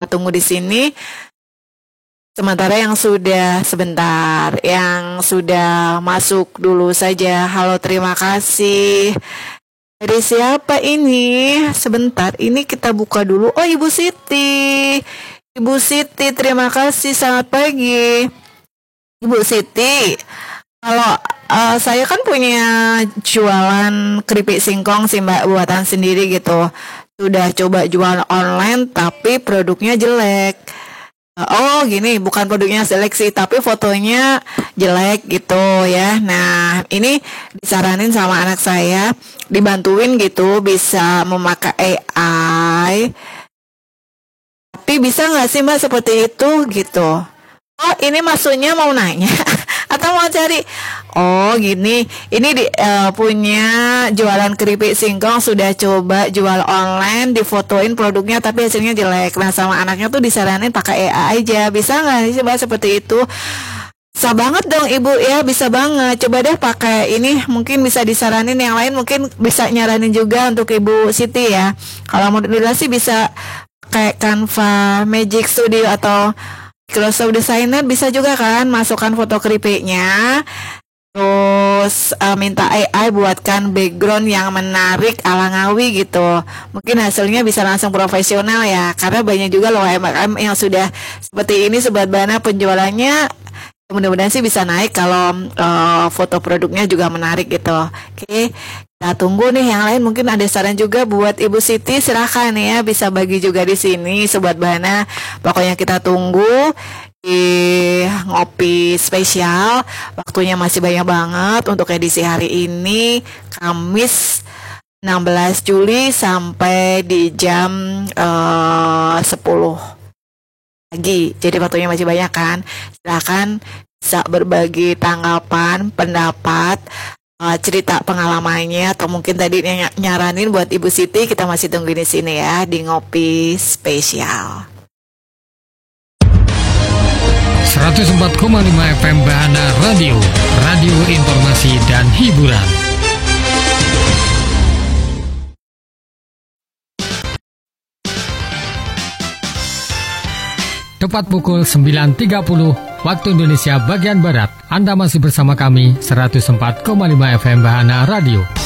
tunggu di sini. Sementara yang sudah sebentar, yang sudah masuk dulu saja. Halo, terima kasih. Dari siapa ini? Sebentar, ini kita buka dulu. Oh, Ibu Siti. Ibu Siti, terima kasih. Selamat pagi. Ibu Siti, kalau saya kan punya jualan keripik singkong sih Mbak, buatan sendiri gitu. Sudah coba jual online, tapi produknya jelek. Oh gini, bukan produknya jelek sih, tapi fotonya jelek gitu ya. Nah, ini disaranin sama anak saya, dibantuin gitu, bisa memakai AI. Tapi bisa nggak sih Mbak seperti itu gitu? Oh, ini maksudnya mau nanya atau mau cari? Oh gini, ini punya jualan keripik singkong, sudah coba jual online, difotoin produknya tapi hasilnya jelek. Nah sama anaknya tuh disaranin pakai AI aja, bisa nggak sih Mbak seperti itu? Bisa banget dong Ibu ya, bisa banget. Coba deh pakai ini, mungkin bisa disaranin yang lain, mungkin bisa nyaranin juga untuk Ibu Siti ya. Kalau menurut Lila sih bisa pakai Canva, Magic Studio atau Microsoft Designer, bisa juga kan, masukkan foto keripiknya. Terus minta AI buatkan background yang menarik ala Ngawi gitu. Mungkin hasilnya bisa langsung profesional ya. Karena banyak juga loh UMKM yang sudah seperti ini, Sobat Bana, penjualannya mudah-mudahan sih bisa naik kalau foto produknya juga menarik gitu. Oke, kita tunggu nih yang lain. Mungkin ada saran juga buat Ibu Siti, silahkan ya, bisa bagi juga di sini Sobat Bana. Pokoknya kita tunggu di ngopi spesial, waktunya masih banyak banget untuk edisi hari ini, Kamis 16 Juli sampai di jam 10 pagi. Jadi waktunya masih banyak kan. Silakan bisa berbagi tanggapan, pendapat, cerita pengalamannya, atau mungkin tadi nyaranin buat Ibu Siti. Kita masih tunggu di sini ya, di ngopi spesial. 104,5 FM Bahana Radio, radio informasi dan hiburan. Tepat pukul 9.30 waktu Indonesia bagian Barat. Anda masih bersama kami 104,5 FM Bahana Radio.